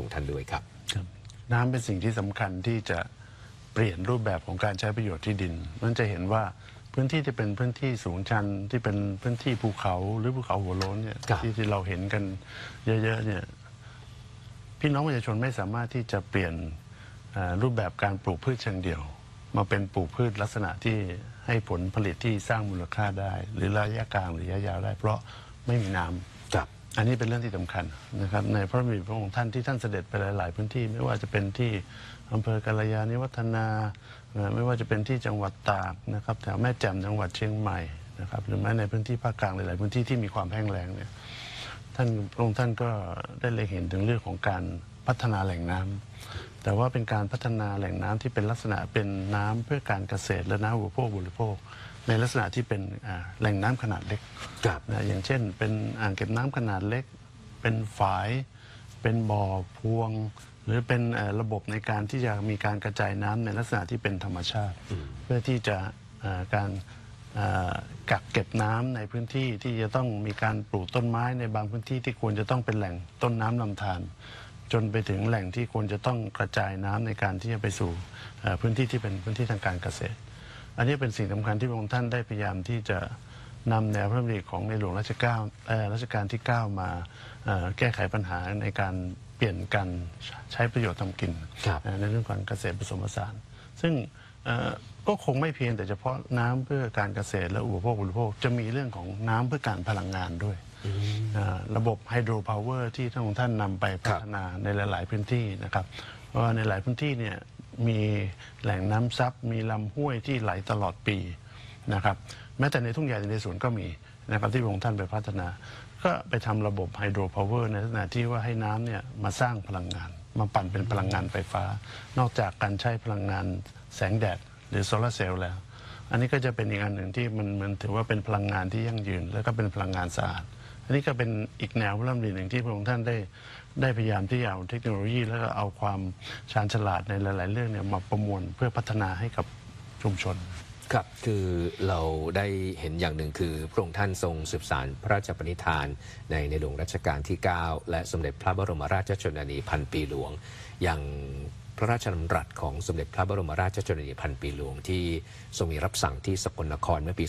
องค์ท่านด้วยครับน้ำเป็นสิ่งที่สำคัญที่จะเปลี่ยนรูปแบบของการใช้ประโยชน์ที่ดินมันจะเห็นว่าพื้นที่ที่เป็นพื้นที่สูงชันที่เป็นพื้นที่ภูเขาหรือภูเขาหัวโล้นเนี่ยที่เราเห็นกันเยอะๆเนี่ยพี่น้องประชาชนไม่สามารถที่จะเปลี่ยนรูปแบบการปลูกพืชเชิงเดี่ยวมาเป็นปลูกพืชลักษณะที่ให้ผลผลิตที่สร้างมูลค่าได้หรือระยะกลางหรือระยะยาวได้เพราะไม่มีน้ำอันนี้เป็นเรื่องที่สำคัญนะครับในพระบิดาพระองค์ท่านที่ท่านเสด็จไปหลายๆพื้นที่ไม่ว่าจะเป็นที่อำเภอกัลยาณิวัฒนาไม่ว่าจะเป็นที่จังหวัดตากนะครับแถวแม่แจ่มจังหวัดเชียงใหม่นะครับหรือแม้ในพื้นที่ภาคกลางหลายๆพื้นที่ที่มีความแห้งแล้งเนี่ยพระองค์ท่านก็ได้เล็งเห็นถึงเรื่องของการพัฒนาแหล่งน้ำแต่ว่าเป็นการพัฒนาแหล่งน้ำที่เป็นลักษณะเป็นน้ำเพื่อการเกษตรและน้ำอุปโภคบริโภคในลักษณะที่เป็นแหล่งน้ำขนาดเล็กนะอย่างเช่นเป็นอ่างเก็บน้ำขนาดเล็กเป็นฝายเป็นบ่อพวงหรือเป็นระบบในการที่จะมีการกระจายน้ำในลักษณะที่เป็นธรรมชาติเพื่อที่จะการกักเก็บน้ำในพื้นที่ที่จะต้องมีการปลูกต้นไม้ในบางพื้นที่ที่ควรจะต้องเป็นแหล่งต้นน้ำลำธารจนไปถึงแหล่งที่ควรจะต้องกระจายน้ำในการที่จะไปสู่พื้นที่ที่เป็นพื้นที่ทางการเกษตรอันนี้เป็นสิ่งสำคัญที่พระองค์ท่านได้พยายามที่จะนำแนวพระดำริของในหลวงรัชกาลที่ 9 มาแก้ไขปัญหาในการเปลี่ยนการใช้ประโยชน์ทำกินในเรื่องการเกษตรผสมผสานซึ่งก็คงไม่เพียงแต่เฉพาะน้ำเพื่อการเกษตรและอุปโภคบริโภคจะมีเรื่องของน้ำเพื่อการพลังงานด้วยระบบไฮโดรพาวเวอร์ที่ท่านนำไปพัฒนาในหลายๆพื้นที่นะครับเพราะว่าในหลายพื้นที่เนี่ยมีแหล่งน้ำซับมีลำห้วยที่ไหลตลอดปีนะครับแม้แต่ในทุ่งใหญ่ในสวนก็มีนะครับที่พระองค์ท่านไปพัฒนาก็ไปทำระบบไฮโดรพาวเวอร์ในลักษณะที่ว่าให้น้ำเนี่ยมาสร้างพลังงานมาปั่นเป็นพลังงานไฟฟ้านอกจากการใช้พลังงานแสงแดดหรือโซลาร์เซลล์แล้วอันนี้ก็จะเป็นอีกอันหนึ่งที่มันถือว่าเป็นพลังงานที่ยั่งยืนและก็เป็นพลังงานสะอาดอันนี้ก็เป็นอีกแนวพระดำริหนึ่งที่พระองค์ท่านได้พยายามที่จะเอาเทคโนโลยีแล้วก็เอาความชาญฉลาดในหลายๆเรื่องเนี่ยมาประมวลเพื่อพัฒนาให้กับชุมชนครับคือเราได้เห็นอย่างหนึ่งคือพระองค์ท่านทรงสืบสานพระราชปณิธานในหลวงรัชกาลที่ 9 และสมเด็จพระบรมราชชนนีพันปีหลวงอย่างพระราชดำรัสของสมเด็จพระบรมราชชนนีพันปีหลวงที่ทรงมีรับสั่งที่สกลนครเมื่อปี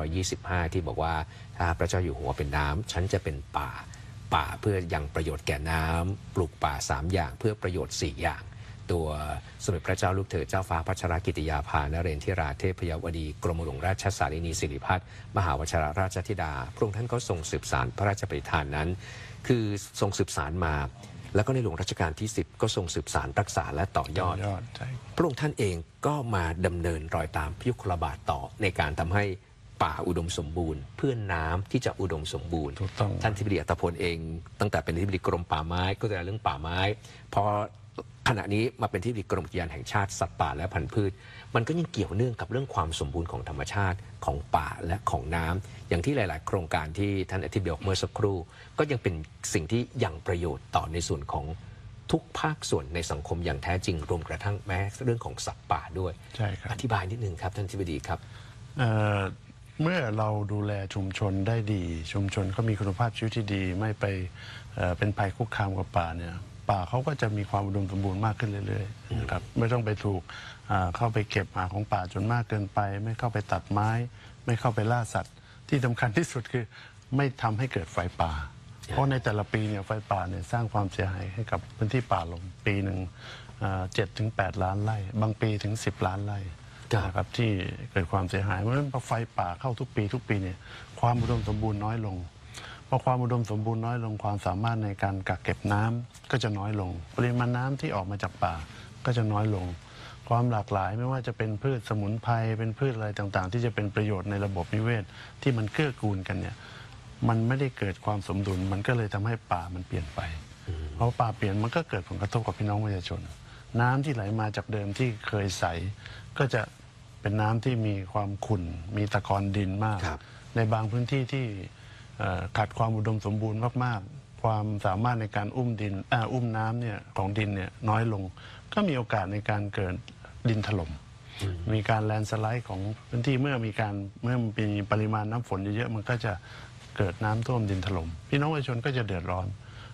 2525 ที่บอกว่าถ้าพระเจ้าอยู่หัวเป็นน้ำฉันจะเป็นป่าเพื่อยังประโยชน์แก่น้ำปลูกป่า3อย่างเพื่อประโยชน์4อย่างตัวสมเด็จพระเจ้าลูกเธอเจ้าฟ้าพัชรกิติยาภานเรนทิราเทพยวดีกรมหลวงราชสารินีสิริพัฒน์มหาวชิราชธิดาพระองค์ท่านก็ทรงสืบสานพระราชปณิธานนั้นคือทรงสืบสานมาแล้วก็ในหลวงรัชกาลที่ 10ก็ทรงสืบสานรักษาและต่อยอดพระองค์ท่านเองก็มาดำเนินรอยตามพระยุคลบาทต่อในการทำให้ป่าอุดมสมบูรณ์เพื่อน้ำที่จะอุดมสมบูรณ์ท่านทิบดีอัตภพลเองตั้งแต่เป็นทิบดีกรมป่าไม้ก็จะเรื่องป่าไม้พอขณะนี้มาเป็นที่กรมอุทยานแห่งชาติสัตว์ป่าและพันธุ์พืชมันก็ยังเกี่ยวเนื่องกับเรื่องความสมบูรณ์ของธรรมชาติของป่าและของน้ำอย่างที่หลายๆโครงการที่ท่านอธิบดีบอกเมื่อสักครู่ก็ยังเป็นสิ่งที่ยังประโยชน์ต่อในส่วนของทุกภาคส่วนในสังคมอย่างแท้จริงรวมกระทั่งแม้เรื่องของสัตว์ป่าด้วยใช่ครับอธิบายนิดนึงครับท่านอธิบดีครับเมื่อเราดูแลชุมชนได้ดีชุมชนเขามีคุณภาพชีวิตที่ดีไม่ไปเป็นภัยคุกคามกับป่าเนี่ยป่าเขาก็จะมีความอุดมสมบูรณ์มากขึ้นเรื่อยๆนะครับไม่ต้องไปถูกเข้าไปเก็บหาของป่าจนมากเกินไปไม่เข้าไปตัดไม้ไม่เข้าไปล่าสัตว์ที่สำคัญที่สุดคือไม่ทำให้เกิดไฟป่าเพราะในแต่ละปีเนี่ยไฟป่าเนี่ยสร้างความเสียหายให้กับพื้นที่ป่าลงปีหนึ่ง7-8 ล้านไร่บางปีถึง10 ล้านไร่นะครับที่เกิดความเสียหายเพราะฉะนั้นพอไฟป่าเข้าทุกปีเนี่ยความอุดมสมบูรณ์น้อยลงพอความอุดมสมบูรณ์น้อยลงความสามารถในการกักเก็บน้ำก็จะน้อยลงปริมาณน้ำที่ออกมาจากป่าก็จะน้อยลงความหลากหลายไม่ว่าจะเป็นพืชสมุนไพรเป็นพืชอะไรต่างๆที่จะเป็นประโยชน์ในระบบนิเวศที่มันเกื้อกูลกันเนี่ยมันไม่ได้เกิดความสมดุลมันก็เลยทำให้ป่ามันเปลี่ยนไปเพราะป่าเปลี่ยนมันก็เกิดผลกระทบกับพี่น้องประชาชนน้ำที่ไหลมาจากเดิมที่เคยใสก็จะเป็นน้ำที่มีความขุ่นมีตะกอนดินมากในบางพื้นที่ที่ขาดความอุดมสมบูรณ์มากๆความสามารถในการอุ้มน้ำเนี่ยของดินเนี่ยน้อยลงก็มีโอกาสในการเกิดดินถล่มมีการแลนสไลด์ของพื้นที่เมื่อมีปริมาณน้ำฝนเยอะๆมันก็จะเกิดน้ำท่วมดินถล่มพี่น้องประชาชนก็จะเดือดร้อน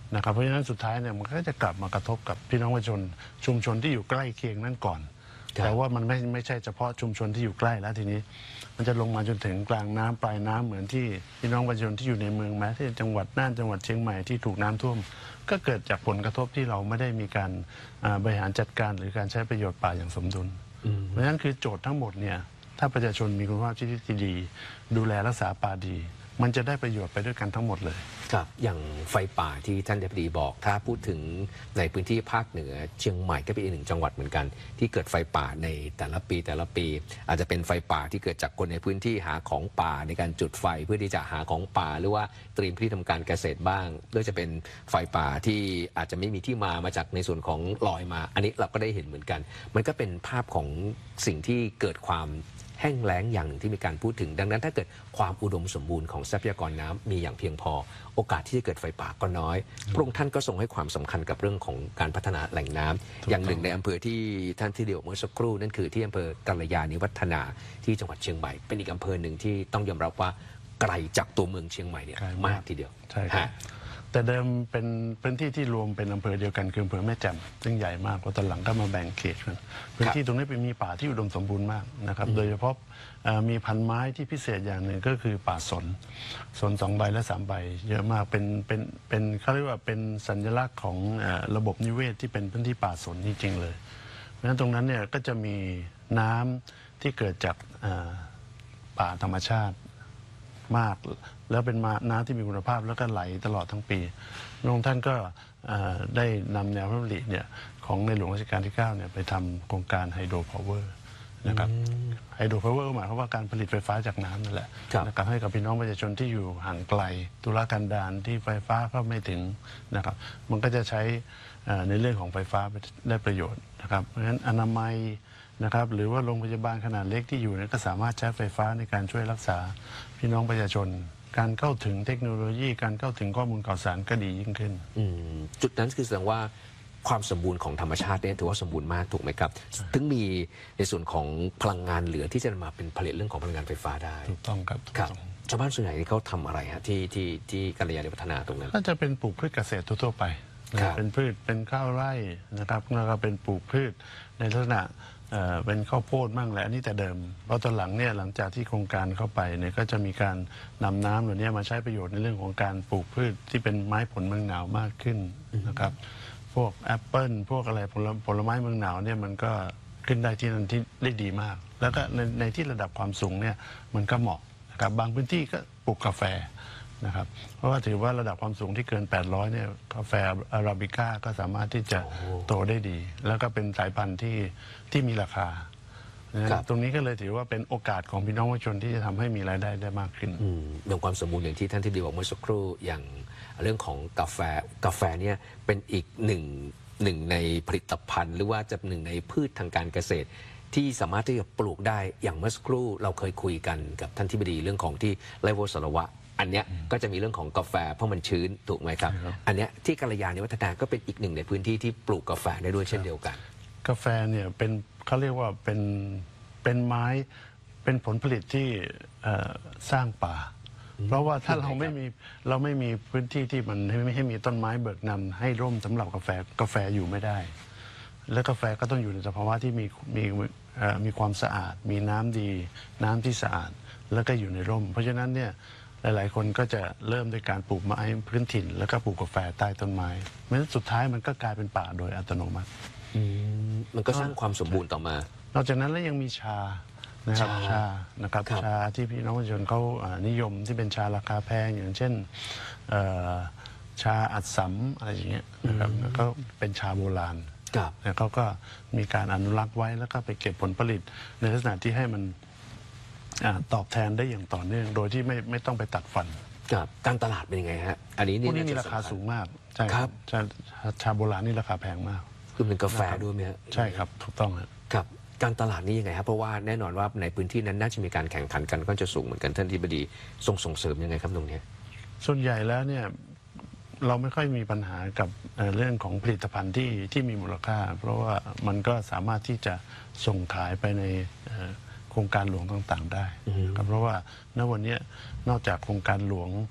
นะครับเพราะฉะนั้นสุดท้ายเนี่ยมันก็จะกลับมากระทบกับพี่น้องประชาชนชุมชนที่อยู่ใกล้เคียงนั่นก่อนแต่ว่ามันไม่ใช่เฉพาะชุมชนที่อยู่ใกล้แล้วทีนี้มันจะลงมาจนถึงกลางน้ำปลายน้ำเหมือนที่พี่น้องประชาชนที่อยู่ในเมืองแม้ที่จังหวัดน่านจังหวัดเชียงใหม่ที่ถูกน้ำท่วมก็เกิดจากผลกระทบที่เราไม่ได้มีการบริหารจัดการหรือการใช้ประโยชน์ป่าอย่างสมดุลเพราะฉะนั้นคือโจทย์ทั้งหมดเนี่ยถ้าประชาชนมีคุณภาพชีวิตที่ดีดูแลรักษาป่าดีมันจะได้ประโยชน์ไปด้วยกันทั้งหมดเลยครับอย่างไฟป่าที่ท่านอธิบดีบอกถ้าพูดถึงในพื้นที่ภาคเหนือเชียงใหม่ก็เป็นอีกหนึ่งจังหวัดเหมือนกัน ที่เกิดไฟป่าในแต่ละปี อาจจะเป็นไฟป่าที่เกิดจากคนในพื้นที่หาของป่าในการจุดไฟเพื่อที่จะหาของป่าหรือว่าเตรียมที่ทำการเกษตรบ้างหรือจะเป็นไฟป่าที่อาจจะไม่มีที่มาจากในส่วนของลอยมา อันนี้เราก็ได้เห็นเหมือนกันมันก็เป็นภาพของสิ่งที่เกิดความแห้งแล้งอย่างหนึ่งที่มีการพูดถึงดังนั้นถ้าเกิดความอุดมสมบูรณ์ของทรัพยากรน้ำมีอย่างเพียงพอโอกาสที่จะเกิดไฟป่าก็น้อยพระองค์ท่านก็ทรงให้ความสำคัญกับเรื่องของการพัฒนาแหล่งน้ำอย่างหนึ่งในอำเภอที่ท่านที่เดียวเมื่อสักครู่นั่นคือที่อำเภอกัลยาณิวัฒนาที่จังหวัดเชียงใหม่เป็นอีกอำเภอหนึ่งที่ต้องยอมรับว่าไกลจากตัวเมืองเชียงใหม่เนี่ยมากทีเดียวใช่ครับแต่เดิมเป็นพื้นที่ที่รวมเป็นอำเภอเดียวกันคืออำเภอแม่แจ่มซึ่งใหญ่มากพอตอนหลังก็มาแบ่งเขตกันพื้นที่ตรงนี้เป็นมีป่าที่อุดมสมบูรณ์มากนะครับโดยเฉพาะมีพันไม้ที่พิเศษอย่างหนึ่งก็คือป่าสน2 ใบและ3 ใบเยอะมากเป็นเขาเรียกว่าเป็นสัญลักษณ์ของระบบนิเวศที่เป็นพื้นที่ป่าสนจริงๆเลยเพราะฉะนั้นตรงนั้นเนี่ยก็จะมีน้ำที่เกิดจากป่าธรรมชาติมากแล้วเป็นน้ำที่มีคุณภาพแล้วก็ไหลตลอดทั้งปีพระองค์ท่านก็ได้นำแนวพระดำริเนี่ยของในหลวงรัชกาลที่9เนี่ยไปทำโครงการไฮโดรพาวเวอร์นะครับไฮโดรพาวเวอร์หมายความว่าการผลิตไฟฟ้าจากน้ำนั่นแหละนะครับให้กับพี่น้องประชาชนที่อยู่ห่างไกลธุรกันดารที่ไฟฟ้าเข้าไม่ถึงนะครับมันก็จะใช้ในเรื่องของไฟฟ้าได้ประโยชน์นะครับเพราะฉะนั้นอนามัยนะครับหรือว่าโรงพยาบาลขนาดเล็กที่อยู่เนี่ยก็สามารถใช้ไฟฟ้าในการช่วยรักษาพี่น้องประชาชนการเข้าถึงเทคโนโลยีการเข้าถึงข้อมูลข่าวสารก็ดียิ่งขึ้นจุดนั้นคือแสดงว่าความสมบูรณ์ของธรรมชาติเนี่ยถือว่าสมบูรณ์มากถูกไหมครับถึงมีในส่วนของพลังงานเหลือที่จะมาเป็นผลิตเรื่องของพลังงานไฟฟ้าได้ถูกต้องครับชาวบ้านส่วนใหญ่ที่เขาทำอะไรฮะที่กัลยาณิวัฒนาตรงนั้นก็จะเป็นปลูกพืชเกษตรทั่วไปเป็นพืชเป็นข้าวไร่นะครับแล้วก็เป็นปลูกพืชในลักษณะเป็นข้าวโพดมั่งแหละอันนี้แต่เดิมเพราะตอนหลังเนี่ยหลังจากที่โครงการเข้าไปเนี่ยก็จะมีการนำน้ำเหล่านี้มาใช้ประโยชน์ในเรื่องของการปลูกพืชที่เป็นไม้ผลเมืองหนาวมากขึ้นนะครับพวกแอปเปิลพวกอะไรผลไม้เมืองหนาวเนี่ยมันก็ขึ้นได้ที่นั่นที่ได้ดีมากแล้วก็ในที่ระดับความสูงเนี่ยมันก็เหมาะนะครับบางพื้นที่ก็ปลูกกาแฟนะครับเพราะว่าถือว่าระดับความสูงที่เกิน800เนี่ยกาแฟอาราบิก้าก็สามารถที่จะโตได้ดีแล้วก็เป็นสายพันธุ์ที่มีราคาตรงนี้ก็เลยถือว่าเป็นโอกาสของพี่น้องประชาชนที่จะทำให้มีรายได้ได้มากขึ้นเรื่องความสมบูรณ์อย่างที่ท่านที่ดีบอกเมื่อสักครู่อย่างเรื่องของกาแฟเนี่ยเป็นอีกหนึ่งในผลิตภัณฑ์หรือว่าจะหนึ่งในพืชทางการเกษตรที่สามารถที่จะปลูกได้อย่างเมื่อสักครู่เราเคยคุยกันกับท่านที่ดีเรื่องของที่ไร่โวสารวะอันเนี้ยก็จะมีเรื่องของกาแฟเพราะมันชื้นถูกไหมครับอันเนี้ยที่กัลยาณิวัฒนาก็เป็นอีกหนึ่งในพื้นที่ที่ปลูกกาแฟได้ด้วยเช่นเดียวกันกาแฟเนี่ยเป็นเขาเรียกว่าเป็นไม้เป็นผลผลิตที่สร้างป่าเพราะว่าถ้าเราไม่มีพื้นที่ที่มันไม่ให้มีต้นไม้เบิกนำให้ร่มสำหรับกาแฟอยู่ไม่ได้และกาแฟก็ต้องอยู่ในสภาวะที่มีความสะอาดมีน้ำดีน้ำที่สะอาดแล้วก็อยู่ในร่มเพราะฉะนั้นเนี่ยหลายๆคนก็จะเริ่มด้วยการปลูกไม้พื้นถิ่นแล้วก็ปลูกกาแฟใต้ต้นไม้เพราะฉะนั้นสุดท้ายมันก็กลายเป็นป่าโดยอัตโนมัติมันก็สร้างความสมบูรณ์ต่อมานอกจากนั้นแล้วยังมีชานะครับชาที่พี่น้องประชาชนเขานิยมที่เป็นชาราคาแพงอย่างเช่นชาอัดสำอะไรอย่างเงี้ยนะครับแล้วก็เป็นชาโบราณแล้วเขาก็มีการอนุรักษ์ไว้แล้วก็ไปเก็บผลผลิตในลักษณะที่ให้มันตอบแทนได้อย่างต่อเนื่องโดยที่ไม่ต้องไปตัดฟันการตลาดเป็นยังไงฮะอันนี้นี่มีราคาสูงมากใช่ครับชาโบราณนี่ราคาแพงมากคือเป็นกาแฟด้วยไหมฮะใช่ครับถูกต้องครับการตลาดนี้ยังไงครับเพราะว่าแน่นอนว่าในพื้นที่นั้นน่าจะมีการแข่งขันกันก็จะสูงเหมือนกันท่านที่บดีส่งเสริมยังไงครับตรงนี้ส่วนใหญ่แล้วเนี่ยเราไม่ค่อยมีปัญหากับเรื่องของผลิตภัณฑ์ที่มีมูลค่าเพราะว่ามันก็สามารถที่จะส่งขายไปในโครงการหลวงต่างๆได้เพราะว่าณวันนี้นอกจากโครงการหลวง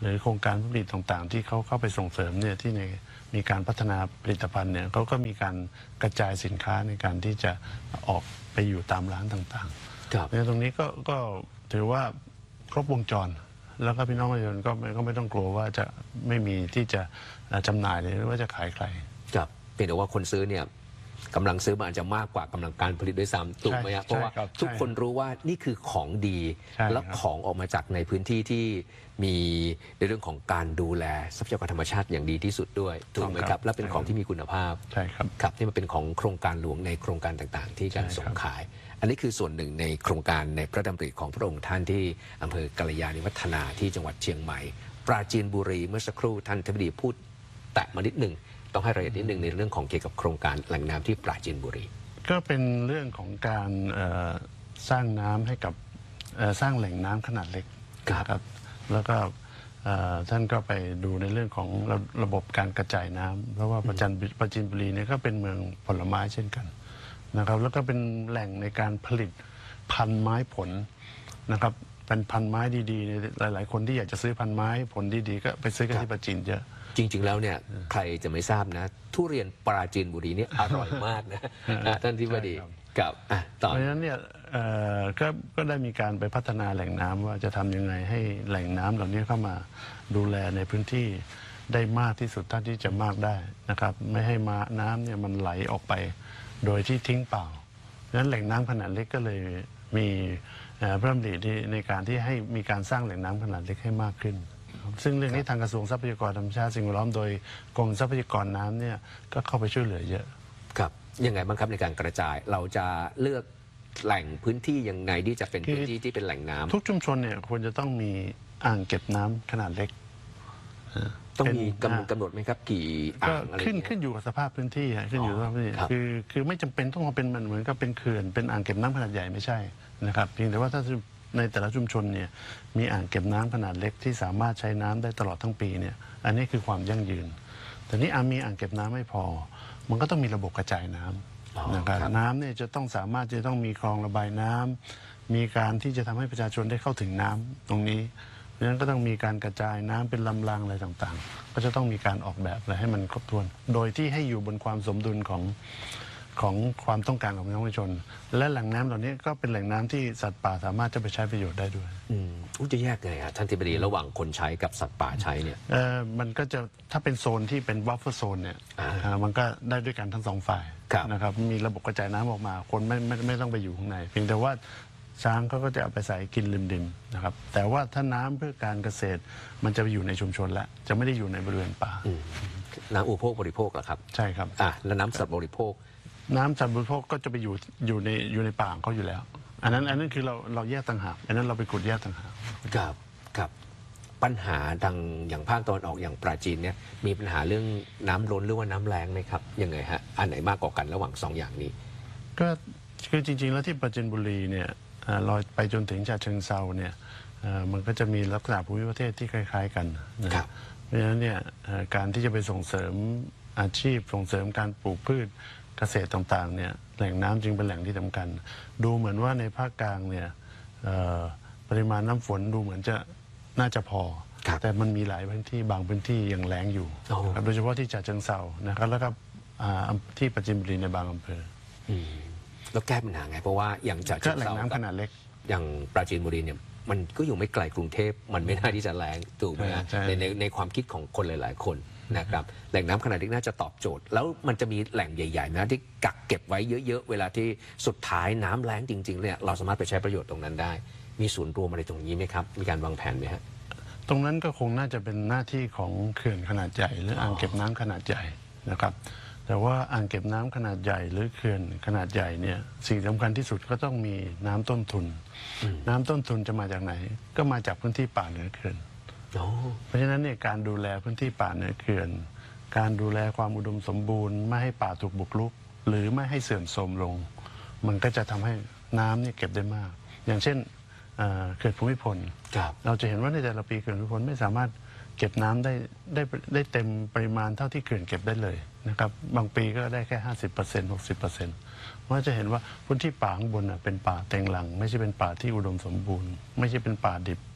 หรือโครงการผลิตต่างๆที่เขาเข้าไปส่งเสริมเนี่ยที่มีการพัฒนาผลิตภัณฑ์เนี่ยเขาก็มีการกระจายสินค้าในการที่จะออกไปอยู่ตามร้านต่างๆครับในตรงนี้ก็ถือว่าครบวงจร แล้วก็พี่น้องประชาชนก็ไม่ต้องกลัวว่าจะไม่มีที่จะจำหน่ายหรือว่าจะขายใครครับเพียงแต่ว่าคนซื้อเนี่ยกำลังซื้อมันอาจจะมากกว่ากำลังการผลิตด้วยซ้ำถูกไหมครับเพราะว่าครับทุกคนรู้ว่านี่คือของดีใช่ครับและของออกมาจากในพื้นที่ที่มีในเรื่องของการดูแลทรัพยากรธรรมชาติอย่างดีที่สุดด้วยถูกไหมครับและเป็นของที่มีคุณภาพใช่ครับครับที่มันเป็นของโครงการหลวงในโครงการต่างๆ ที่การใช่ครับส่งขาย อันนี้คือส่วนหนึ่งในโครงการในพระดำริของพระองค์ท่านที่อำเภอกัลยาณิวัฒนาที่จังหวัดเชียงใหม่ ปราจีนบุรีเมื่อสักครู่ท่านอธิบดีพูดแตะมานิดหนึ่งต้องให้รายละเอียดนิดหนึ่งในเรื่องของเกี่ยวกับโครงการแหล่งน้ำที่ปราจีนบุรีก็เป็นเรื่องของการสร้างน้ำให้กับสร้างแหล่งน้ำขนาดเล็กครับนะครับแล้วก็ท่านก็ไปดูในเรื่องของระบบการกระจายน้ำเพราะว่าปราจีนบุรีเนี่ยก็เป็นเมืองผลไม้เช่นกันนะครับแล้วก็เป็นแหล่งในการผลิตพันธุ์ไม้ผลนะครับเป็นพันธุ์ไม้ดีๆเนี่ยหลายๆคนที่อยากจะซื้อพันธุ์ไม้ผลดีๆก็ไปซื้อกันที่ปราจีนเยอะจริง ๆ แล้วเนี่ยใครจะไม่ทราบนะ ทุเรียนปราจีนบุรีเนี่ยอร่อยมากนะท่านอธิบดีใช่ครับกับต่อเพราะฉะนั้นเนี่ยก็ได้มีการไปพัฒนาแหล่งน้ำว่าจะทำยังไงให้แหล่งน้ำเหล่านี้เข้ามาดูแลในพื้นที่ได้มากที่สุดเท่าที่จะมากได้นะครับไม่ให้น้ำเนี่ยมันไหลออกไปโดยที่ทิ้งเปล่าเพราะฉะนั้นแหล่งน้ำขนาดเล็กก็เลยมีพระดำริที่ในการที่ให้มีการสร้างแหล่งน้ำขนาดเล็กให้มากขึ้น ซึ่งเรื่องนี้ทางกระทรวงทรัพยากรธรรมชาติสิ่งแวดล้อมโดยกรมทรัพยากรน้ำเนี่ยก็เข้าไปช่วยเหลือเยอะครับยังไงบ้างครับในการกระจายเราจะเลือกแหล่งพื้นที่ยังไงที่จะเป็นพื้นที่ที่เป็นแหล่งน้ำทุกชุมชนเนี่ยควรจะต้องมีอ่างเก็บน้ำขนาดเล็กต้องมีเป็นกำหนดไหมครับกี่ก็อ่างอะไรขึ้นเงี้ยขึ้นอยู่กับสภาพพื้นที่ฮะขึ้นอยู่กับสภาพพื้นที่ครับคือไม่จำเป็นต้องมาเป็นเหมือนกับเป็นเขื่อนเป็นอ่างเก็บน้ำขนาดใหญ่ไม่ใช่นะครับเพียงแต่ว่าถ้าในแต่ละชุมชนเนี่ยมีอ่างเก็บน้ำขนาดเล็กที่สามารถใช้น้ำได้ตลอดทั้งปีเนี่ยอันนี้คือความยั่งยืน แต่นี้มีอ่างเก็บน้ำไม่พอ มันก็ต้องมีระบบกระจายน้ำนะครับน้ำเนี่ยจะต้องสามารถจะต้องมีคลองระบายน้ำมีการที่จะทำให้ประชาชนได้เข้าถึงน้ำตรงนี้ เพราะฉะนั้นก็ต้องมีการกระจายน้ำเป็นลำรางอะไรต่างๆ ก็จะต้องมีการออกแบบอะไรให้มันครบถ้วน โดยที่ให้อยู่บนความสมดุลของความต้องการของพี่น้องประชาชน และแหล่งน้ำเหล่านี้ก็เป็นแหล่งน้ำที่สัตว์ป่าสามารถจะไปใช้ประโยชน์ได้ด้วยจะแยกไงครับท่านอธิบดีระหว่างคนใช้กับสัตว์ป่าใช้เนี่ยมันก็จะถ้าเป็นโซนที่เป็นบัฟเฟอร์โซนเนี่ยมันก็ได้ด้วยกันทั้งสองฝ่ายครับนะครับมีระบบกระจายน้ำออกมา คนไม่ต้องไปอยู่ข้างในเพียงแต่ว่าช้างเขาก็จะเอาไปใส่กินริมดินนะครับแต่ว่าถ้าน้ำเพื่อการเกษตรมันจะไปอยู่ในชุมชนแล้วจะไม่ได้อยู่ในบริเวณป่าน้ำอุปโภคบริโภคเหรอครับใช่ครับแล้วน้ำสัตว์บริโภคน้ำสัตว์บริโภคก็จะไปอยู่ในป่าของเขาอยู่แล้ว อันนั้นคือเราแยกต่างหากอันนั้นเราไปขุดแยกต่างหากครับปัญหาทางอย่างภาคตะวันออกอย่างปราจีนเนี่ยมีปัญหาเรื่องน้ำล้นหรือว่าน้ำแรงไหมครับยังไงฮะอันไหนมากกว่ากันระหว่างสองอย่างนี้ก็คือจริงๆแล้วที่ปราจีนบุรีเนี่ยลอยไปจนถึงฉะเชิงเซาเนี่ยมันก็จะมีลักษณะภูมิประเทศที่คล้ายๆกันนะครับ เพราะฉะนั้นเนี่ยการที่จะไปส่งเสริมอาชีพส่งเสริมการปลูกพืชเกษตรต่างๆเนี่ยแหล่งน้ำจึงเป็นแหล่งที่สำคัญ ดูเหมือนว่าในภาคกลางเนี่ยปริมาณน้ำฝนดูเหมือนจะน่าจะพอครับแต่มันมีหลายพื้นที่บางพื้นที่ยังแล้งอยู่โอ้ครับโดยเฉพาะที่ฉะเชิงเซานะครับแล้วก็ที่ปราจีนบุรีในบางอำเภอแล้วแก้ปัญหาไงเพราะว่าอย่างจากก็แหล่งน้ำขนาดเล็กอย่างปราจีนบุรีเนี่ยมันก็อยู่ไม่ไกลกรุงเทพมันไม่น่าที่จะแรงถูกไหมฮะใช่ในความคิดของคนหลาย ๆ คนนะครับแหล่งน้ำขนาดเล็กน่าจะตอบโจทย์ แล้วมันจะมีแหล่งใหญ่ๆนะที่กักเก็บไว้เยอะๆเวลาที่สุดท้ายน้ำแล้งจริงๆเนี่ยเราสามารถไปใช้ประโยชน์ตรงนั้นได้ มีศูนย์รวมอะไรตรงนี้ไหมครับมีการวางแผนไหมฮะตรงนั้นก็คงน่าจะเป็นหน้าที่ของเขื่อนขนาดใหญ่หรืออ่างเก็บน้ำขนาดใหญ่นะครับ แต่ว่าอ่างเก็บน้ำขนาดใหญ่หรือเขื่อนขนาดใหญ่เนี่ยสิ่งสำคัญที่สุดก็ต้องมีน้ำต้นทุน น้ำต้นทุนจะมาจากไหน ก็มาจากพื้นที่ป่าเหนือเขื่อน เพราะฉะนั้นเนี่ยการดูแลพื้นที่ป่าเหนือเขื่อน การดูแลความอุดมสมบูรณ์ไม่ให้ป่าถูกบุกรุก หรือไม่ให้เสื่อมโทรมลง มันก็จะทำให้น้ำเนี่ยเก็บได้มาก อย่างเช่นเขื่อนภูมิพลครับเราจะเห็นว่าในแต่ละปีเขื่อนภูมิพลไม่สามารถเก็บน้ำได้เต็มปริมาณเท่าที่เขื่อนเก็บได้เลยนะครับบางปีก็ได้แค่ 50% 60%เพราะจะเห็นว่าพื้นที่ป่าข้างบนเป็นป่าเต็งหลัง ไม่ใช่เป็นป่าที่อุดมสมบูรณ์ ไม่ใช่เป็นป่าดิบ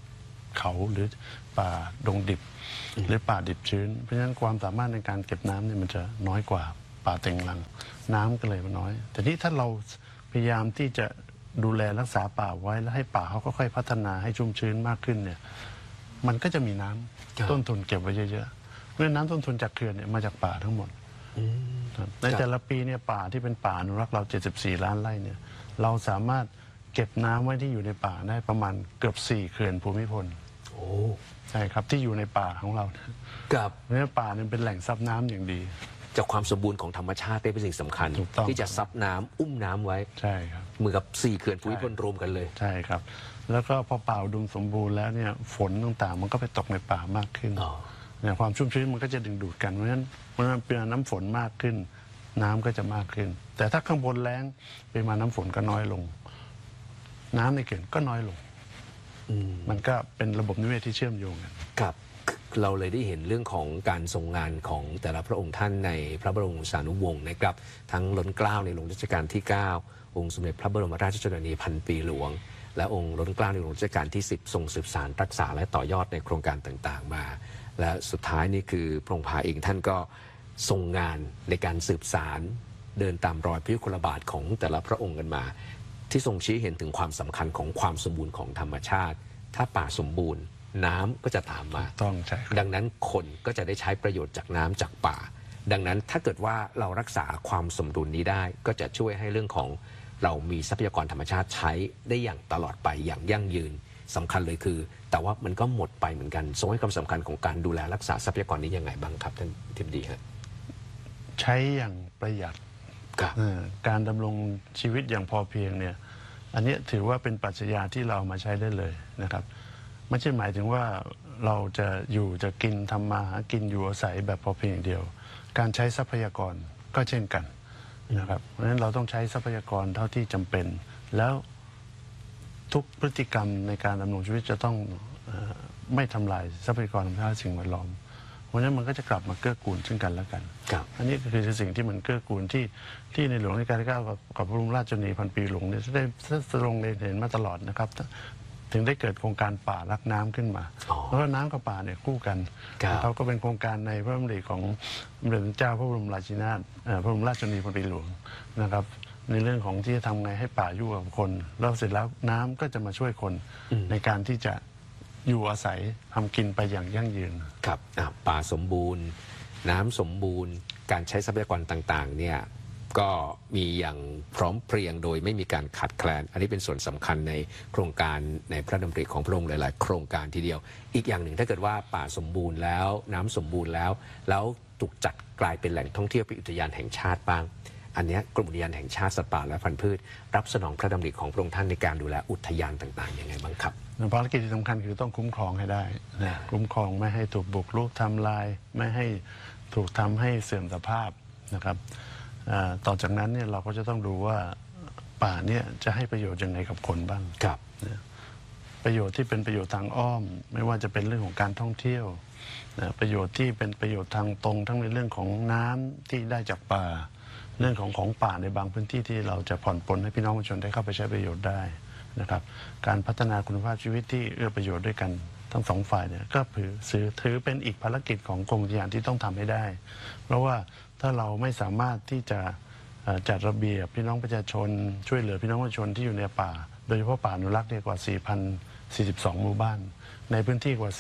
เขาหรือป่าดงดิบหรือป่าดิบชื้นเพราะฉะนั้นความสามารถในการเก็บน้ำเนี่ยมันจะน้อยกว่าป่าเต็งรังน้ำก็เลยมันน้อยแต่นี้ถ้าเราพยายามที่จะดูแลรักษาป่าไว้แล้วให้ป่าเขาก็ค่อยพัฒนาให้ชุ่มชื้นมากขึ้นเนี่ยมันก็จะมีน้ำต้นทุนเก็บไว้เยอะๆเพราะฉะนั้นน้ำต้นทุนจากเขื่อนเนี่ยมาจากป่าทั้งหมดในแต่ละปีเนี่ยป่าที่เป็นป่าอนุรักษ์เรา74 ล้านไร่เนี่ยเราสามารถเก็บน้ำไว้ที่อยู่ในป่าได้ประมาณเกือบ4 เขื่อนภูมิพลโอ้ใช่ครับที่อยู่ในป่าของเรากับเพราะฉะนั้นป่าเนี่ยเป็นแหล่งซับน้ำอย่างดีจากความสมบูรณ์ของธรรมชาติได้เป็นสิ่งสำคัญที่จะซับน้ำอุ้มน้ำไว้ใช่ครับเหมือนกับ4 เขื่อนภูมิพลรวมกันเลยใช่ครับแล้วก็พอป่าอุดมสมบูรณ์แล้วเนี่ยฝนต่างๆมันก็ไปตกในป่ามากขึ้นเนี่ยความชุ่มชื้นมันก็จะดึงดูดกันเพราะฉะนั้นมันเป็นน้ำฝนมากขึ้นน้ำก็จะมากขึ้นแต่ถ้าข้างบนแล้งปริมาณน้ำฝนก็น้อยลงน้ำในเขื่อนก็น้อยลงมันก็เป็นระบบนิเวศที่เชื่อมโยงกันครับเราเลยได้เห็นเรื่องของการทรงงานของแต่ละพระองค์ท่านในพระบรมสานุวงศ์นะครับทั้งล้นเกล้าในหลวงรัชกาลที่ 9 องค์สมเด็จพระบรมราชชนนีพันปีหลวงและองค์ล้นเกล้าในหลวงรัชกาลที่ 10ทรงสืบสานรักษาและต่อยอดในโครงการต่างๆมาและสุดท้ายนี่คือพระองค์พาเองท่านก็ทรงงานในการสืบสานเดินตามรอยพระยุคลบาทของแต่ละพระองค์กันมาที่ทรงชี้เห็นถึงความสำคัญของความสมบูรณ์ของธรรมชาติถ้าป่าสมบูรณ์น้ำก็จะตามมาต้องใช่ดังนั้นคนก็จะได้ใช้ประโยชน์จากน้ำจากป่าดังนั้นถ้าเกิดว่าเรารักษาความสมดุลนี้ได้ก็จะช่วยให้เรื่องของเรามีทรัพยากรธรรมชาติใช้ได้อย่างตลอดไปอย่างยั่งยืนสำคัญเลยคือแต่ว่ามันก็หมดไปเหมือนกันทรงให้ความสำคัญของการดูแลรักษาทรัพยากรนี้ยังไงบ้างครับท่านทิบดีฮะใช้อย่างประหยัดการดำรงชีวิตอย่างพอเพียงเนี่ยอันนี้ถือว่าเป็นปรัชญาที่เรามาใช้ได้เลยนะครับไม่ใช่หมายถึงว่าเราจะอยู่จะกินทำมาหากินอยู่อาศัยแบบพอเพียงอย่างเดียวการใช้ทรัพยากรก็เช่นกันนะครับเพราะฉะนั้นเราต้องใช้ทรัพยากรเท่าที่จำเป็นแล้วทุกพฤติกรรมในการดำรงชีวิตจะต้องไม่ทำลายทรัพยากรธรรมชาติสิ่งแวดล้อมเพราะฉะนั้นมันก็จะกลับมาเกื้อกูลซึ่งกันและกันอันนี้คือสิ่งที่มันเกื้อกูลที่ในหลวงรัชกาลที่ 9กับพระบรมราชชนนีพันปีหลวงเนี่ยได้ทรงเห็นมาตลอดนะครับถึงได้เกิดโครงการป่ารักน้ำขึ้นมาแล้วก็น้ำกับป่าเนี่ยคู่กันเขาก็เป็นโครงการในพระดำริของสมเด็จพระเจ้าพระบรมราชินีนาถพระบรมราชชนนีพันปีหลวงนะครับในเรื่องของที่จะทำไงให้ป่าอยู่กับคนแล้วเสร็จแล้วน้ำก็จะมาช่วยคนในการที่จะอยู่อาศัยทำกินไปอย่างยั่งยืนครับป่าสมบูรณ์น้ำสมบูรณ์การใช้ทรัพยากรต่างๆเนี่ยก็มีอย่างพร้อมเพรียงโดยไม่มีการขาดแคลนอันนี้เป็นส่วนสำคัญในโครงการในพระดำริของพระองค์หลายๆโครงการทีเดียวอีกอย่างหนึ่งถ้าเกิดว่าป่าสมบูรณ์แล้วน้ำสมบูรณ์แล้วถูกจัดกลายเป็นแหล่งท่องเที่ยวเป็นอุทยานแห่งชาติบ้างอันนี้กรมอุทยานแห่งชาติสัตว์ป่าและพันธุ์พืชรับสนองพระดำริของพระองค์ท่านในการดูแลอุทยานต่างๆยังไงบ้างครับภารกิจที่สำคัญคือต้องคุ้มครองให้ได้นะคุ้มครองไม่ให้ถูกบุกรุกทำลายไม่ให้ถูกทำให้เสื่อมสภาพนะครับต่อจากนั้นเนี่ยเราก็จะต้องดูว่าป่าเนี่ยจะให้ประโยชน์ยังไงกับคนบ้างครับประโยชน์ที่เป็นประโยชน์ทางอ้อมไม่ว่าจะเป็นเรื่องของการท่องเที่ยวประโยชน์ที่เป็นประโยชน์ทางตรงทั้งในเรื่องของน้ำที่ได้จากป่าเรื่องของป่าในบางพื้นที่ที่เราจะผ่อนปลนให้พี่น้องประชาชนได้เข้าไปใช้ประโยชน์ได้นะครับการพัฒนาคุณภาพชีวิตที่เอื้อประโยชน์ด้วยกันทั้งสองฝ่ายเนี่ยก็ถือเป็นอีกภารกิจของกรมอุทยานที่ต้องทำให้ได้เพราะว่าถ้าเราไม่สามารถที่จะจัดระเบียบพี่น้องประชาชนช่วยเหลือพี่น้องประชาชนที่อยู่ในป่าโดยเฉพาะป่าอนุรักษ์เนี่ยกว่า 4,042 หมู่บ้านในพื้นที่กว่า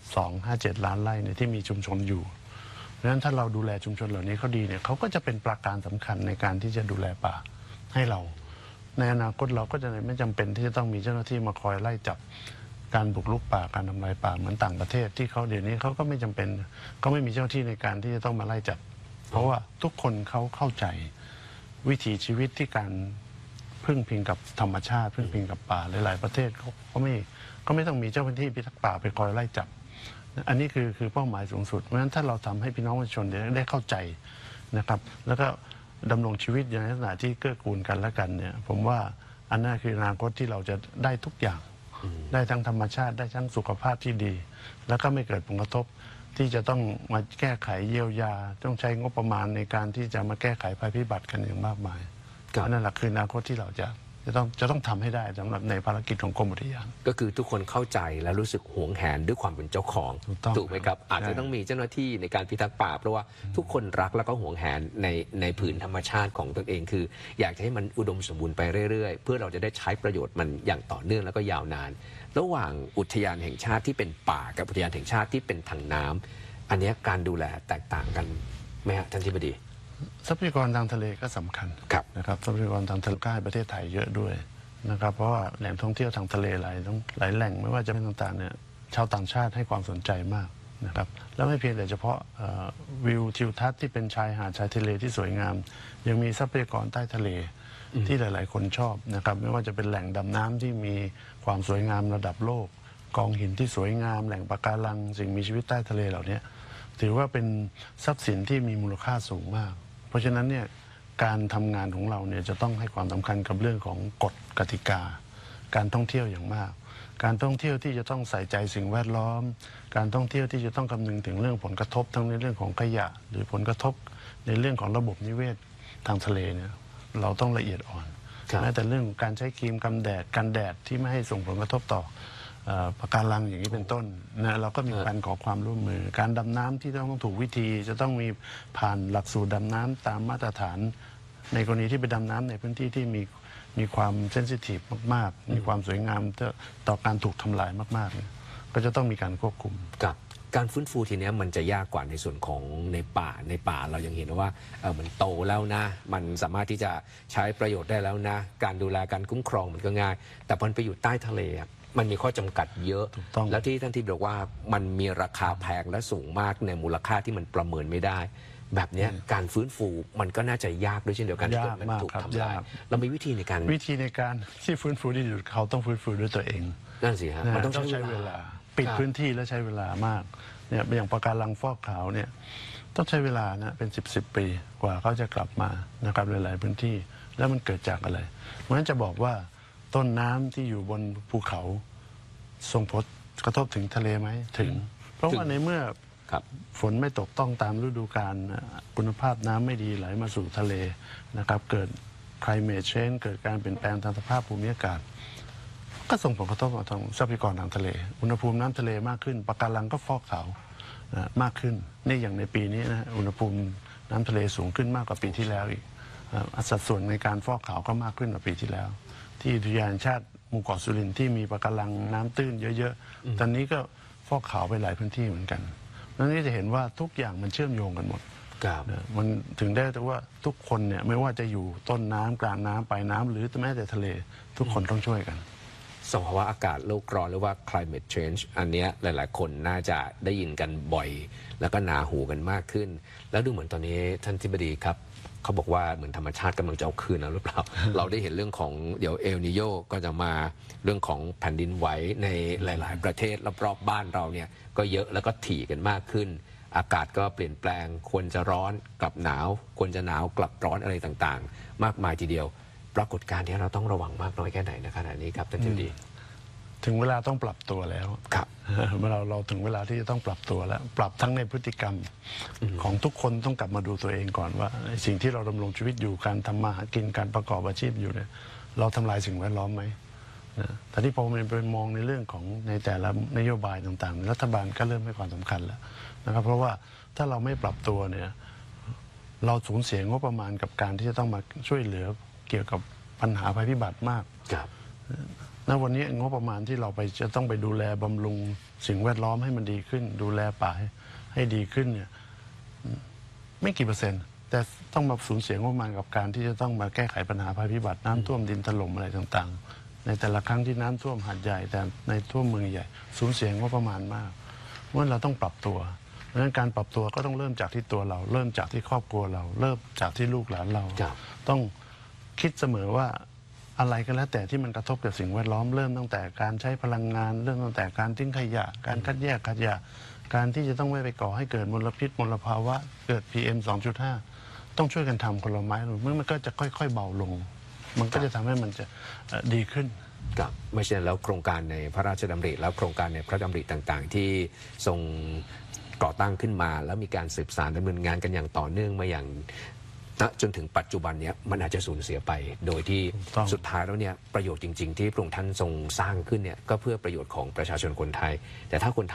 4.257 ล้านไร่เนี่ยที่มีชุมชนอยู่เพราะฉะนั้นถ้าเราดูแลชุมชนเหล่านี้เขาดีเนี่ยเขาก็จะเป็นปราการสำคัญในการที่จะดูแลป่าให้เราในอนาคตเราก็จะไม่จำเป็นที่จะต้องมีเจ้าหน้าที่มาคอยไล่จับการบุกรุกป่าการทำลายป่าเหมือนต่างประเทศที่เขาเดี๋ยวนี้เขาก็ไม่จำเป็นก็ไม่มีเจ้าหน้าที่ในการที่จะต้องมาไล่จับเพราะว่าทุกคนเขาเข้าใจวิถีชีวิตที่การพึ่งพิงกับธรรมชาติพึ่งพิงกับป่าหลายๆประเทศเขาไม่ต้องมีเจ้าหน้าที่พิทักษ์ป่าไปคอยไล่จับอันนี้คือเป้าหมายสูงสุดเพราะฉะนั้นถ้าเราทำให้พี่น้องประชาชนได้เข้าใจนะครับแล้วก็ดำรงชีวิตในลักษณะที่เกื้อกูลกันและกันเนี่ยผมว่าอันนั้นคืออนาคตที่เราจะได้ทุกอย่างได้ทั้งธรรมชาติได้ทั้งสุขภาพที่ดีแล้วก็ไม่เกิดผลกระทบที่จะต้องมาแก้ไขเยียวยาต้องใช้งบประมาณในการที่จะมาแก้ไขภัยพิบัติกันอย่างมากมายนั่นแหละคืออนาคตที่เราจะจะต้องทำให้ได้สำหรับในภารกิจของกรมอุทยานก็คือทุกคนเข้าใจและรู้สึกหวงแหนด้วยความเป็นเจ้าของถูกไหมครับอาจจะต้องมีเจ้าหน้าที่ในการพิทักษ์ป่าเพราะว่าทุกคนรักแล้วก็หวงแหนในผืนธรรมชาติของตนเองคืออยากจะให้มันอุดมสมบูรณ์ไปเรื่อยๆเพื่อเราจะได้ใช้ประโยชน์มันอย่างต่อเนื่องแล้วก็ยาวนานระหว่างอุทยานแห่งชาติที่เป็นป่ากับอุทยานแห่งชาติที่เป็นทางน้ำอันนี้การดูแลแตกต่างกันไหมฮะท่านอธิบดีทรัพยากรทางทะเลก็สำคัญนะครับทรัพยากรทางทะเลใกล้ประเทศไทยเยอะด้วยนะครับเพราะว่าแหล่งท่องเที่ยวทางทะเลหลายแหล่งไม่ว่าจะเป็นต่างๆเนี่ยชาวต่างชาติให้ความสนใจมากนะครับแล้วไม่เพียงแต่เฉพาะวิวทิวทัศน์ที่เป็นชายหาดชายทะเลที่สวยงามยังมีทรัพยากรใต้ทะเลที่หลายๆคนชอบนะครับไม่ว่าจะเป็นแหล่งดำน้ำที่มีความสวยงามระดับโลกกองหินที่สวยงามแหล่งปะการังสิ่งมีชีวิตใต้ทะเลเหล่านี้ถือว่าเป็นทรัพย์สินที่มีมูลค่าสูงมากเพราะฉะนั้นเนี่ยการทำงานของเราเนี่ยจะต้องให้ความสำคัญกับเรื่องของกฎกติกาการท่องเที่ยวอย่างมากการท่องเที่ยวที่จะต้องใส่ใจสิ่งแวดล้อมการท่องเที่ยวที่จะต้องคำนึงถึงเรื่องผลกระทบทั้งในเรื่องของขยะหรือผลกระทบในเรื่องของระบบนิเวศทางทะเลเนี่ยเราต้องละเอียดอ่อนแม้แต่เรื่องการใช้ครีมกันแดดที่ไม่ให้ส่งผลกระทบต่อปะการังอย่างนี้เป็นต้นนะเราก็มีการขอความร่วมมือการดำน้ำที่ต้องถูกวิธีจะต้องมีผ่านหลักสูตรดำน้ำตามมาตรฐานในกรณีที่ไปดำน้ำในพื้นที่ที่มีความเซนซิทีฟมากๆมีความสวยงามต่อการถูกทำลายมากๆก็จะต้องมีการควบคุมกับการฟื้นฟูทีนี้มันจะยากกว่าในส่วนของในป่าเรายังเห็นว่ามันโตแล้วนะมันสามารถที่จะใช้ประโยชน์ได้แล้วนะการดูแลการคุ้มครองมันก็ง่ายแต่พอไปอยู่ใต้ทะเลมันมีข้อจำกัดเยอะแล้วที่ท่านที่บอกว่ามันมีราคาแพงและสูงมากในมูลค่าที่มันประเมินไม่ได้แบบนี้การฟื้นฟูมันก็น่าจะยากด้วยเช่นเดียวกันที่มันถูกทำลายเรามีวิธีในการที่ฟื้นฟูที่สุดเขาต้องฟื้นฟูด้วยตัวเองนั่นสิฮะมันต้องใช้เวลาปิดพื้นที่และใช้เวลามากเนี่ยอย่างปะการังฟอกขาวเนี่ยต้องใช้เวลานะเป็น10 ปีกว่าเขาจะกลับมานะครับหลายๆพื้นที่แล้วมันเกิดจากอะไรเพราะฉะนั้นจะบอกว่าต้นน้ำที่อยู่บนภูเขาส่งผลกระทบถึงทะเลไหมถึงเพราะว่าในเมื่อฝนไม่ตกต้องตามฤดูกาลคุณภาพน้ำไม่ดีไหลมาสู่ทะเลนะครับเกิด climate change เกิดการเปลี่ยนแปลงทางสภาพภูมิอากาศก็ส่งผลกระทบต่อทรัพยากรทางทะเลอุณหภูมิน้ำทะเลมากขึ้นปะการังก็ฟอกขาวมากขึ้นนี่อย่างในปีนี้นะอุณหภูมิน้ำทะเลสูงขึ้นมากกว่าปีที่แล้วอีกสัดส่วนในการฟอกขาวก็มากขึ้นกว่าปีที่แล้วที่อุทยานแห่งชาติหมู่เกาะสุรินทร์ที่มีปะการังน้ำตื้นเยอะๆตอนนี้ก็ฟอกขาวไปหลายพื้นที่เหมือนกันนั่นนี่จะเห็นว่าทุกอย่างมันเชื่อมโยงกันหมดมันถึงได้แต่ว่าทุกคนเนี่ยไม่ว่าจะอยู่ต้นน้ำกลางน้ำปลายน้ำหรือแม้แต่ทะเลทุกคนต้องช่วยกันสภาวะอากาศโลกร้อนหรือว่า climate change อันนี้หลายๆคนน่าจะได้ยินกันบ่อยแล้วก็หนาหูกันมากขึ้นแล้วดูเหมือนตอนนี้ท่านทิบดีครับเขาบอกว่าเหมือนธรรมชาติกำลังจะเอาคืนแล้วหรือเปล่า เราได้เห็นเรื่องของเดี๋ยวเอลนิโยก็จะมาเรื่องของแผ่นดินไหวในหลายๆประเทศรอบๆบ้านเราเนี่ยก็เยอะแล้วก็ถี่กันมากขึ้นอากาศก็เปลี่ยนแปลงควรจะร้อนกลับหนาวควรจะหนาวกลับร้อนอะไรต่างๆมากมายทีเดียวปรากฏการณ์ที่เราต้องระวังมากน้อยแค่ไหนในขณะนี้ครับท่านทิบดีถึงเวลาต้องปรับตัวแล้วครับเราถึงเวลาที่จะต้องปรับตัวแล้วปรับทั้งในพฤติกรรมของทุกคนต้องกลับมาดูตัวเองก่อนว่าสิ่งที่เราดำรงชีวิตอยู่การทำมาหากินการประกอบอาชีพอยู่เนี่ยเราทำลายสิ่งแวดล้อมไหมนะแต่ที่พอมันไปมองในเรื่องของในแต่ละนโยบายต่างๆรัฐบาลก็เริ่มให้ความสำคัญแล้วนะครับเพราะว่าถ้าเราไม่ปรับตัวเนี่ยเราสูญเสียงบประมาณกับการที่จะต้องมาช่วยเหลือเกี่ยวกับปัญหาภัยพิบัติมากณวันนี้งบประมาณที่เราจะต้องไปดูแลบำรุงสิ่งแวดล้อมให้มันดีขึ้นดูแลป่าให้ดีขึ้นเนี่ยไม่กี่เปอร์เซ็นต์แต่ต้องมาสูญเสียงบประมาณกับการที่จะต้องมาแก้ไขปัญหาภัยพิบัติน้ำท่วมดินถล่มอะไรต่างๆในแต่ละครั้งที่น้ำท่วมหาดใหญ่แต่ในท่วมเมืองใหญ่สูญเสียงบประมาณมากเพราะฉะนั้นเราต้องปรับตัวเพราะฉะนั้นการปรับตัวก็ต้องเริ่มจากที่ตัวเราเริ่มจากที่ครอบครัวเราเริ่มจากที่ลูกหลานเราต้องคิดเสมอว่าอะไรก็แล้วแต่ที่มันกระทบกับสิ่งแวดล้อมเริ่มตั้งแต่การใช้พลังงานเริ่มตั้งแต่การทิ้งขยะการคัดแยกขยะการที่จะต้องไม่ไปก่อให้เกิดมลพิษมลภาวะเกิด PM 2.5 ต้องช่วยกันทำคนละไม้เมื่อมันก็จะค่อยๆเบาลงมันก็จะทำให้มันจะดีขึ้นครับไม่ใช่แล้วโครงการในพระราชดำริแล้วโครงการในพระดำริต่างๆที่ทรงก่อตั้งขึ้นมาแล้วมีการสืบสานดำเนินงานกันอย่างต่อเนื่องมาอย่างณจนถึงปัจจุบันเนี้ยมันอาจจะสูญเสียไป โดยที่ถูกต้องสุดท้ายแล้วเนี่ยประโยชน์จริง ๆ ที่พระองค์ท่านทรงสร้างขึ้นเนี่ยก็เพื่อประโยชน์ของประชาชนคนไทย แต่ถ้าคนไทย